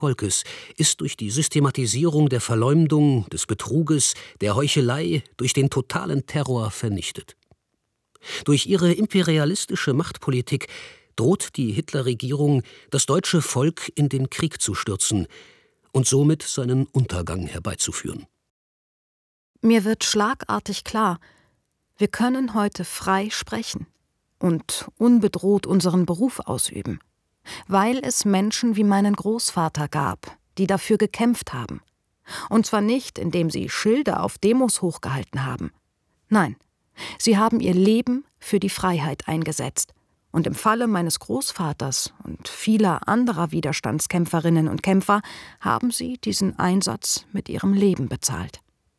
Volkes ist durch die Systematisierung der Verleumdung, des Betruges, der Heuchelei, durch den totalen Terror vernichtet. Durch ihre imperialistische Machtpolitik droht die Hitlerregierung, das deutsche Volk in den Krieg zu stürzen und somit seinen Untergang herbeizuführen. Mir wird schlagartig klar, wir können heute frei sprechen und unbedroht unseren Beruf ausüben, weil es Menschen wie meinen Großvater gab, die dafür gekämpft haben. Und zwar nicht, indem sie Schilder auf Demos hochgehalten haben. Nein, sie haben ihr Leben für die Freiheit eingesetzt. Und im Falle meines Großvaters und vieler anderer Widerstandskämpferinnen und Kämpfer haben sie diesen Einsatz mit ihrem Leben bezahlt.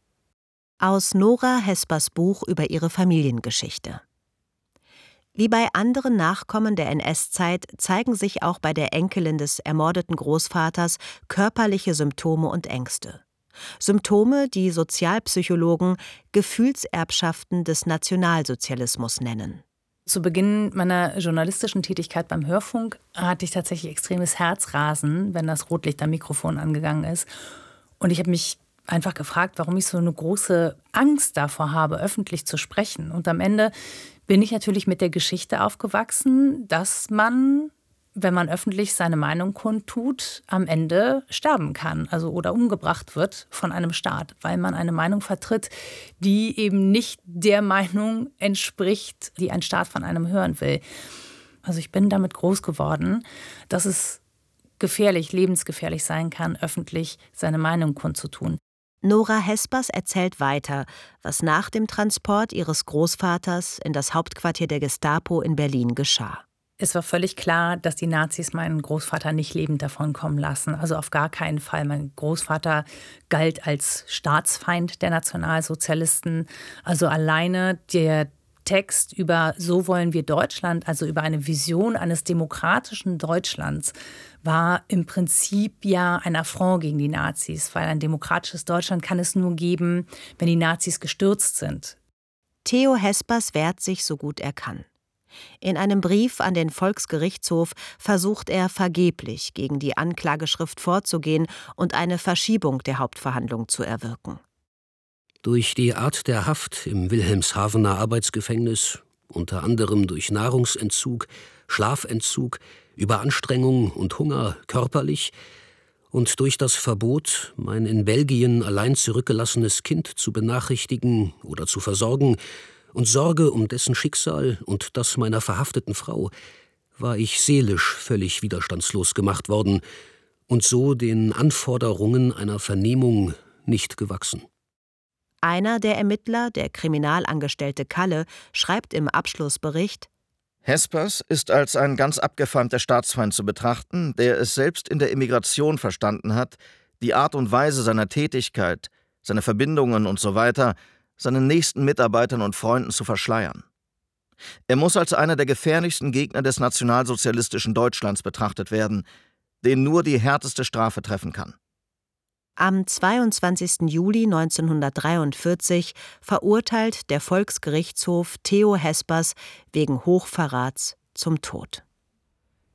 Aus Nora Hespers Buch über ihre Familiengeschichte. Wie bei anderen Nachkommen der NS-Zeit zeigen sich auch bei der Enkelin des ermordeten Großvaters körperliche Symptome und Ängste. Symptome, die Sozialpsychologen Gefühlserbschaften des Nationalsozialismus nennen. Zu Beginn meiner journalistischen Tätigkeit beim Hörfunk hatte ich tatsächlich extremes Herzrasen, wenn das Rotlicht am Mikrofon angegangen ist. Und ich habe mich einfach gefragt, warum ich so eine große Angst davor habe, öffentlich zu sprechen. Und am Ende bin ich natürlich mit der Geschichte aufgewachsen, dass man, wenn man öffentlich seine Meinung kundtut, am Ende sterben kann, also oder umgebracht wird von einem Staat, weil man eine Meinung vertritt, die eben nicht der Meinung entspricht, die ein Staat von einem hören will. Also ich bin damit groß geworden, dass es gefährlich, lebensgefährlich sein kann, öffentlich seine Meinung kundzutun. Nora Hespers erzählt weiter, was nach dem Transport ihres Großvaters in das Hauptquartier der Gestapo in Berlin geschah. Es war völlig klar, dass die Nazis meinen Großvater nicht lebend davonkommen lassen. Also auf gar keinen Fall. Mein Großvater galt als Staatsfeind der Nationalsozialisten. Also alleine der Text über "So wollen wir Deutschland", also über eine Vision eines demokratischen Deutschlands, war im Prinzip ja ein Affront gegen die Nazis, weil ein demokratisches Deutschland kann es nur geben, wenn die Nazis gestürzt sind. Theo Hespers wehrt sich so gut er kann. In einem Brief an den Volksgerichtshof versucht er vergeblich, gegen die Anklageschrift vorzugehen und eine Verschiebung der Hauptverhandlung zu erwirken. Durch die Art der Haft im Wilhelmshavener Arbeitsgefängnis, unter anderem durch Nahrungsentzug, Schlafentzug, Überanstrengung und Hunger körperlich und durch das Verbot, mein in Belgien allein zurückgelassenes Kind zu benachrichtigen oder zu versorgen, und Sorge um dessen Schicksal und das meiner verhafteten Frau, war ich seelisch völlig widerstandslos gemacht worden und so den Anforderungen einer Vernehmung nicht gewachsen. Einer der Ermittler, der Kriminalangestellte Kalle, schreibt im Abschlussbericht: Hespers ist als ein ganz abgefeimter Staatsfeind zu betrachten, der es selbst in der Emigration verstanden hat, die Art und Weise seiner Tätigkeit, seine Verbindungen usw. seinen nächsten Mitarbeitern und Freunden zu verschleiern. Er muss als einer der gefährlichsten Gegner des nationalsozialistischen Deutschlands betrachtet werden, den nur die härteste Strafe treffen kann. Am 22. Juli 1943 verurteilt der Volksgerichtshof Theo Hespers wegen Hochverrats zum Tod.